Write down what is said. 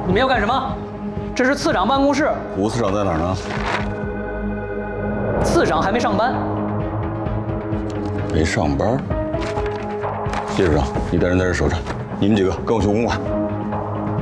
你们要干什么？这是次长办公室。 吴次长在哪儿呢？ 次长还没上班。 没上班。叶处长，你带人在这守着，你们几个跟我去公馆。